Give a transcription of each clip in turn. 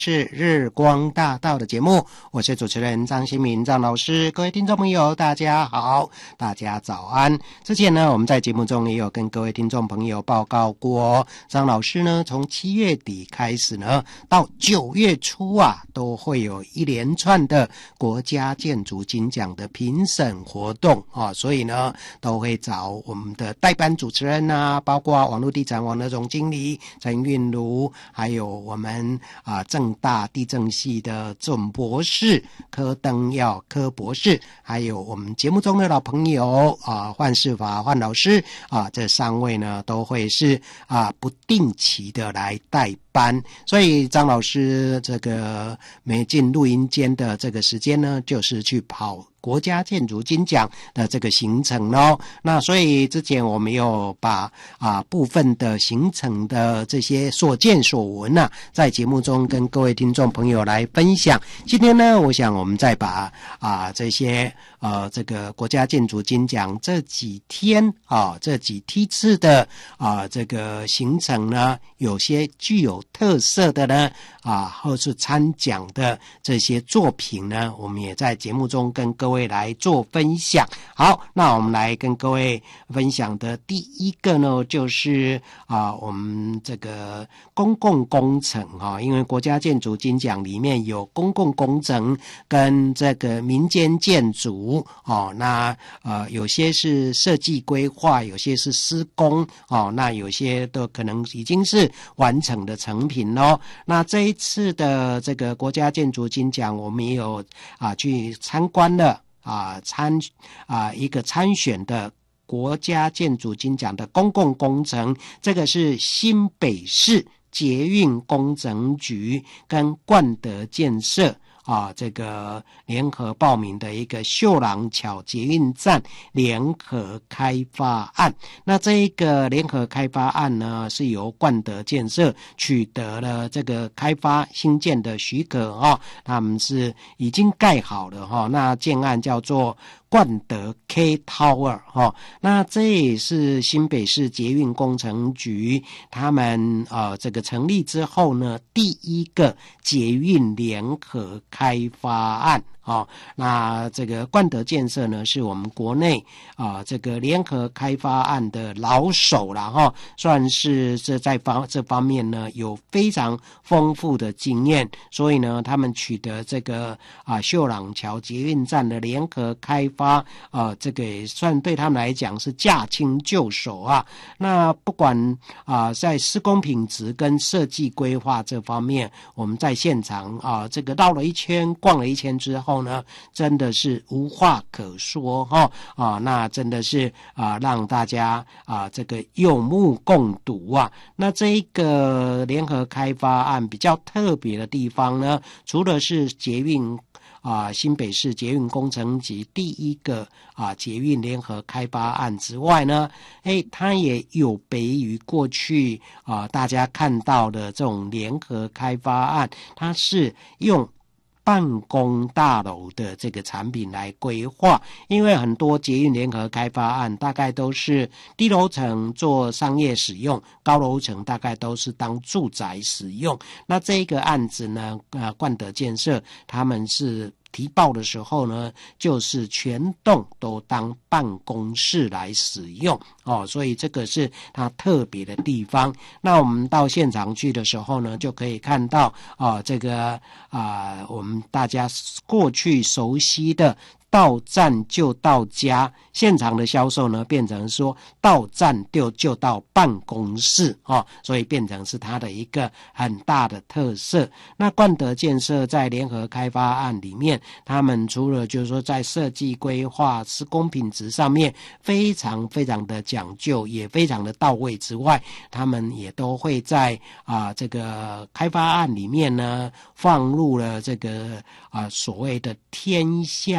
是日光大道的节目，我是主持人张新民张老师。各位听众朋友大家好，大家早安。之前呢我们在节目中也有跟各位听众朋友报告过，张老师呢从7月底开始呢到9月初啊，都会有一连串的国家建筑金奖的评审活动啊，所以呢都会找我们的代班主持人啊，包括网络地产网的总经理陈韵如，还有我们政大地政系的总博士柯登耀柯博士，还有我们节目中的老朋友范世华范老师这3位呢都会是不定期的来代班，所以张老师这个没进录音间的这个时间呢，就是去跑国家建筑金奖的这个行程咯。那所以之前我们有把部分的行程的这些所见所闻在节目中跟各位听众朋友来分享。今天呢，我想我们再把这些这个国家建筑金奖这几天这几梯次的这个行程呢，有些具有特色的呢或是参奖的这些作品呢，我们也在节目中跟各位来做分享。好，那我们来跟各位分享的第一个呢，就是我们这个公共工程因为国家建筑金奖里面有公共工程跟这个民间建筑那有些是设计规划，有些是施工那有些都可能已经是完成的成品咯。那这一次的这个国家建筑金奖，我们也有去参观了一个参选的国家建筑金奖的公共工程，这个是新北市捷运工程局跟冠德建设这个联合报名的一个秀朗桥捷运站联合开发案。那这一个联合开发案呢，是由冠德建设取得了这个开发新建的许可他们是已经盖好了那建案叫做冠德 K Tower 那这也是新北市捷运工程局他们这个成立之后呢第一个捷运联合开发案那这个冠德建设呢是我们国内这个联合开发案的老手啦算是在这方面呢有非常丰富的经验，所以呢他们取得这个秀朗桥捷运站的联合开发这个也算对他们来讲是驾轻就熟那不管在施工品质跟设计规划这方面，我们在现场这个绕了一圈逛了一圈之后呢，真的是无话可说那真的是让大家这个有目共睹那这一个联合开发案比较特别的地方呢，除了是捷运新北市捷运工程局第一个捷运联合开发案之外呢，它也有别于过去大家看到的这种联合开发案，它是用办公大楼的这个产品来规划，因为很多捷运联合开发案大概都是低楼层做商业使用，高楼层大概都是当住宅使用。那这个案子呢冠德建设他们是提报的时候呢，就是全栋都当办公室来使用所以这个是它特别的地方。那我们到现场去的时候呢，就可以看到这个我们大家过去熟悉的到站就到家，现场的销售呢变成说到站就到办公室所以变成是它的一个很大的特色。那冠德建设在联合开发案里面，他们除了就是说在设计规划施工品质上面非常非常的讲究，也非常的到位之外，他们也都会在这个开发案里面呢放入了这个所谓的天下远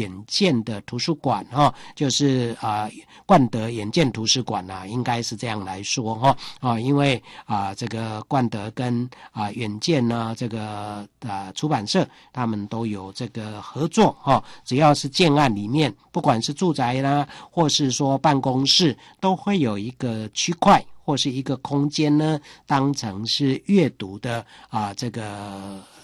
远见的图书馆就是冠德远见图书馆应该是这样来说因为这个冠德跟远见呢这个出版社他们都有这个合作只要是建案里面，不管是住宅啦，或是说办公室，都会有一个区块或是一个空间呢，当成是阅读的这个